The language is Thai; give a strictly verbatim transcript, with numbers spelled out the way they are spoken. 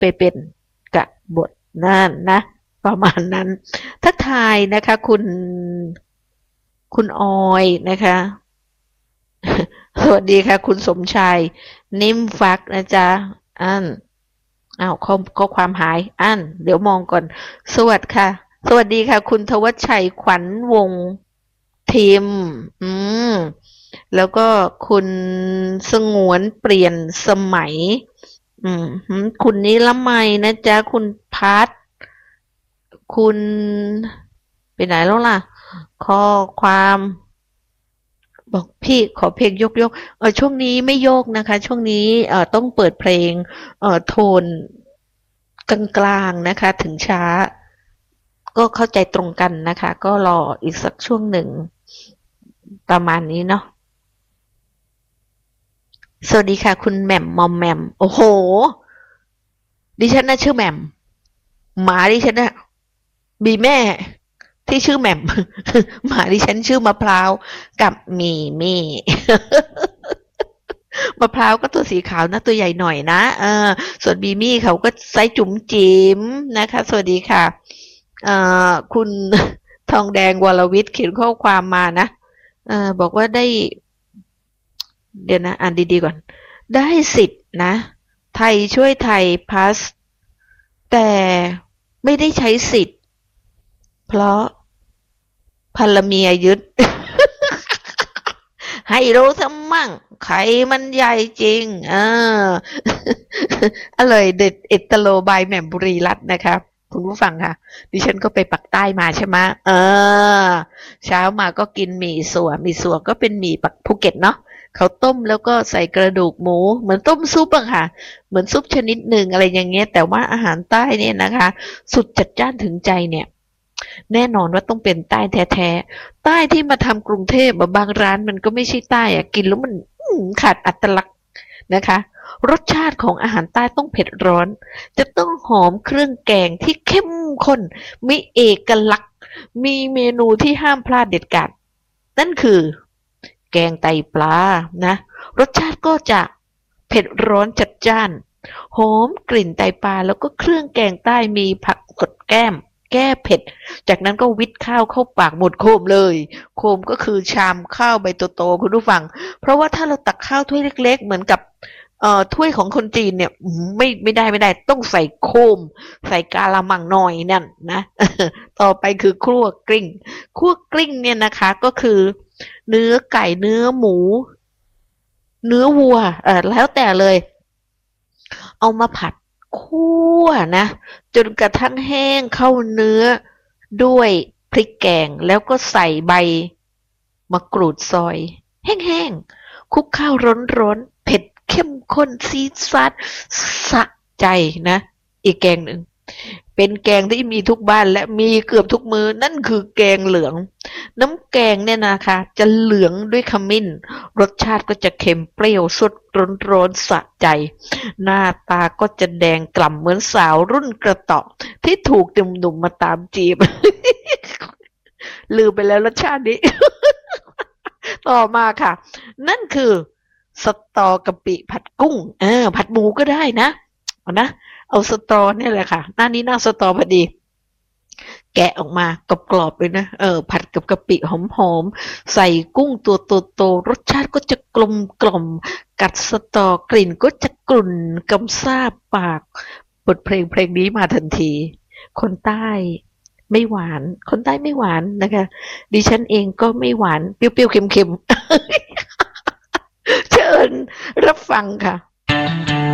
ไปเป็นกบฏนั่นนะประมาณนั้นทักทายนะคะคุณคุณออยนะคะสวัสดีค่ะคุณสมชายนิ่มฟักนะจ๊ะอันอ้าวข้อข้อความหายอันเดี๋ยวมองก่อนสวัสดีค่ะสวัสดีค่ะคุณทวัชชัยขวัญวงศ์ทีมอืมแล้วก็คุณสงวนเปลี่ยนสมัยอืมคุณนิรมัยนะจ๊ะคุณพัทคุณไปไหนแล้วล่ะข้อความบอกพี่ขอเพลงยกๆเออช่วงนี้ไม่โยกนะคะช่วงนี้เอ่อต้องเปิดเพลงเอ่อโทนกลางๆนะคะถึงช้าก็เข้าใจตรงกันนะคะก็รออีกสักช่วงหนึ่งประมาณนี้เนาะสวัสดีค่ะคุณแหม่มมอมแหม่มโอ้โหดิฉันน่ะชื่อแหม่มหมาดิฉันน่ะมีแม่ที่ชื่อแหม่มหมาดิฉันชื่อมะพร้าวกับหมีมี่ มะพร้าวก็ตัวสีขาวนะตัวใหญ่หน่อยนะเออส่วนบีมี่เขาก็ไซส์จุ๋มจิ๋มนะคะสวัสดีค่ะเอ่อคุณทองแดงวรวิทย์เขียนข้อความมานะเออบอกว่าได้เดี๋ยวนะอ่านดีๆก่อนได้สิทธิ์นะไทยช่วยไทยพาสแต่ไม่ได้ใช้สิทธิ์เพราะภรรเมียยึด ให้รู้ซะมั่งไข่มันใหญ่จริงเอออร่อยเด็ดเอตโลบายแหม่มบุรีรัตน์นะคะคุณผู้ฟังค่ะดิฉันก็ไปปักใต้มาใช่ไหมเออเช้ามาก็กินหมี่สั่วหมี่สั่วก็เป็นหมี่ปักภูเก็ตเนาะเขาต้มแล้วก็ใส่กระดูกหมูเหมือนต้มซุปอะค่ะเหมือนซุปชนิดหนึ่งอะไรอย่างเงี้ยแต่ว่าอาหารใต้เนี่ยนะคะสุดจัดจ้านถึงใจเนี่ยแน่นอนว่าต้องเป็นใต้แท้ๆ ใต้ที่มาทำกรุงเทพบางร้านมันก็ไม่ใช่ใต้อะกินแล้วมันขาดอัตลักษณ์นะคะรสชาติของอาหารใต้ต้องเผ็ดร้อนจะต้องหอมเครื่องแกงที่เข้มข้นมีเอกลักษณ์มีเมนูที่ห้ามพลาดเด็ดขาดนั่นคือแกงไตปลานะรสชาติก็จะเผ็ดร้อนจัดจ้านหอมกลิ่นไตปลาแล้วก็เครื่องแกงใต้มีผักสดแก้มแก้เผ็ดจากนั้นก็วิทข้าวเข้าปากหมดโคมเลยโคมก็คือชามข้าวใบโตๆคุณผู้ฟังเพราะว่าถ้าเราตักข้าวถ้วยเล็กๆเหมือนกับเอ่อถ้วยของคนจีนเนี่ยไม่ไม่ได้ไม่ได้ต้องใส่โคมใส่กาละมังหน่อยนั่นนะต่อไปคือคั่วกลิ้งคั่วกลิ้งเนี่ยนะคะก็คือเนื้อไก่เนื้อหมูเนื้อวัวเออแล้วแต่เลยเอามาผัดคั่วนะจนกระทั่งแห้งเข้าเนื้อด้วยพริกแกงแล้วก็ใส่ใบมะกรูดซอยแห้งๆคลุกข้าวร้อนๆเผ็ดเข้มข้นซีดซาดสะใจนะอีกแกงหนึ่งเป็นแกงที่มีทุกบ้านและมีเกือบทุกมื้อนั่นคือแกงเหลืองน้ำแกงเนี่ยนะคะจะเหลืองด้วยขมิ้นรสชาติก็จะเค็มเปรี้ยวสดร้อนๆสะใจหน้าตาก็จะแดงกล่ำเหมือนสาวรุ่นกระเตาะที่ถูกหนุ่มๆมาตามจีบลืมไปแล้วรสชาตินี้ต่อมาค่ะนั่นคือสตอกะปิผัดกุ้งเออผัดหมูก็ได้นะเอานะเอาสตอเนี่ยแหละค่ะหน้านี้หน้าสตอพอดีแกะออกมากรอบๆเลยนะเออผัดกับกะปิหอมๆใส่กุ้งตัวโตๆรสชาติก็จะกลมกล่อมกัดสตอกลิ่นก็จะกลุ่นกำซาบปากบทเพลงเพลงนี้มาทันทีคนใต้ไม่หวานคนใต้ไม่หวานนะคะดิฉันเองก็ไม่หวานเปรี้ยวๆเค็มๆเชิญรับฟังค่ะ